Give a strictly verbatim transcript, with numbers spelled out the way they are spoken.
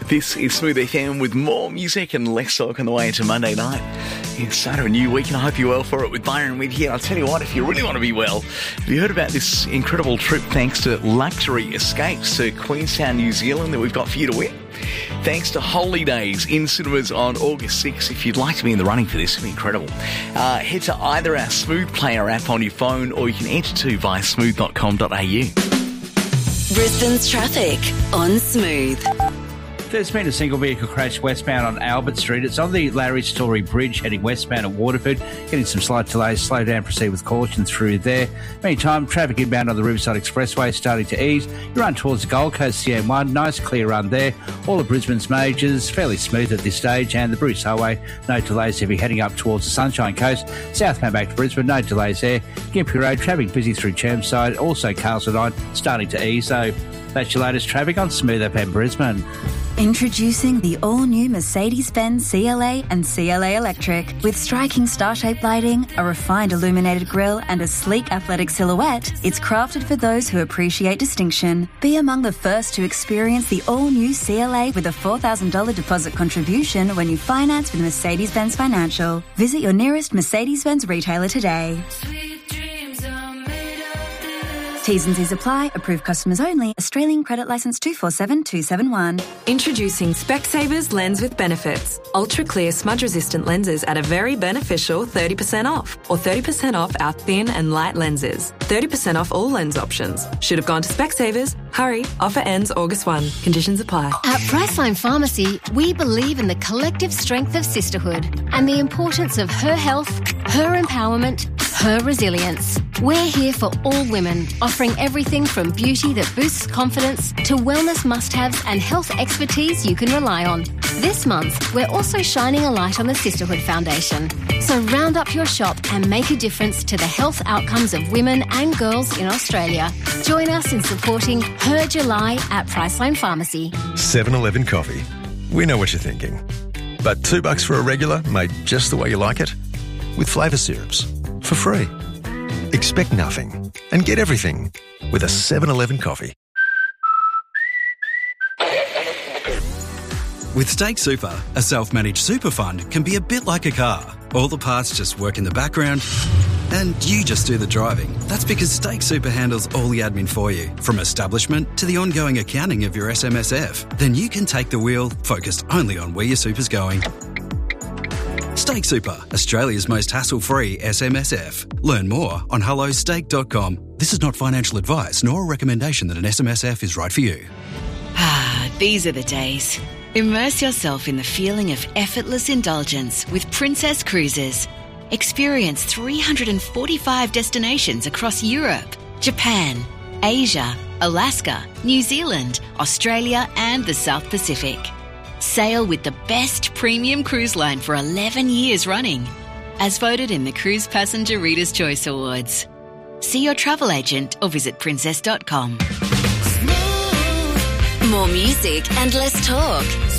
This is Smooth F M with more music and less talk on the way into Monday night. It's start of a new week and I hope you're well for it with Byron with here. I'll tell you what, if you really want to be well, have you heard about this incredible trip thanks to Luxury Escapes to Queenstown, New Zealand that we've got for you to win? Thanks to Holidays in cinemas on August sixth. If you'd like to be in the running for this, it'd be incredible. Uh, head to either our Smooth Player app on your phone or you can enter to via smooth dot com dot a u. Brisbane's traffic on Smooth. There's been a single vehicle crash westbound on Albert Street. It's on the Larry Story Bridge heading westbound at Waterford. Getting some slight delays. Slow down, proceed with caution through there. Meantime, traffic inbound on the Riverside Expressway starting to ease. You run towards the Gold Coast C M one. Nice clear run there. All of Brisbane's majors fairly smooth at this stage. And the Bruce Highway, no delays if you're heading up towards the Sunshine Coast. Southbound back to Brisbane, no delays there. Gympie Road, traffic busy through Chermside. Also Castledine starting to ease. So that's your latest traffic on Smooth F M Brisbane. Introducing the all-new Mercedes-Benz C L A and C L A Electric. With striking star-shaped lighting, a refined illuminated grille and a sleek athletic silhouette, it's crafted for those who appreciate distinction. Be among the first to experience the all-new C L A with a four thousand dollars deposit contribution when you finance with Mercedes-Benz Financial. Visit your nearest Mercedes-Benz retailer today. T's and C's apply. Approved customers only. Australian credit licence two four seven two seven one. Introducing Specsavers Lens with Benefits. Ultra clear smudge resistant lenses at a very beneficial thirty percent off. Or thirty percent off our thin and light lenses. thirty percent off all lens options. Should have gone to Specsavers. Hurry. Offer ends August first. Conditions apply. At Priceline Pharmacy, we believe in the collective strength of sisterhood and the importance of her health, her empowerment, her resilience. We're here for all women, offering everything from beauty that boosts confidence to wellness must-haves and health expertise you can rely on. This month, we're also shining a light on the Sisterhood Foundation. So round up your shop and make a difference to the health outcomes of women and girls in Australia. Join us in supporting Her July at Priceline Pharmacy. seven eleven Coffee. We know what you're thinking. But two bucks for a regular made just the way you like it? With flavour syrups. For free. Expect nothing and get everything with a seven eleven coffee. With Stake Super, a self-managed super fund can be a bit like a car. All the parts just work in the background and you just do the driving. That's because Stake Super handles all the admin for you, from establishment to the ongoing accounting of your S M S F. Then you can take the wheel, focused only on where your super's going. Stake Super, Australia's most hassle-free S M S F. Learn more on hello stake dot com. This is not financial advice nor a recommendation that an S M S F is right for you. Ah, these are the days. Immerse yourself in the feeling of effortless indulgence with Princess Cruises. Experience three hundred forty-five destinations across Europe, Japan, Asia, Alaska, New Zealand, Australia and the South Pacific. Sail with the best premium cruise line for eleven years running, as voted in the Cruise Passenger Reader's Choice Awards. See your travel agent or visit princess dot com. More music and less talk.